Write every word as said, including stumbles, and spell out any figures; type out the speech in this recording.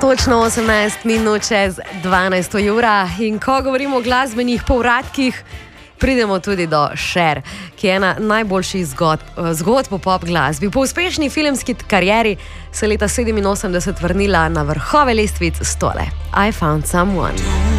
Točno osemnajst minut čez dvanajsto ura in ko govorimo o glasbenih povratkih, pridemo tudi do Cher, ki je ena najboljših zgodb, zgodb po pop glasbi. Po uspešni filmski karieri se leta sedeminosemdeset vrnila na vrhove lestvic s tole I Found Someone.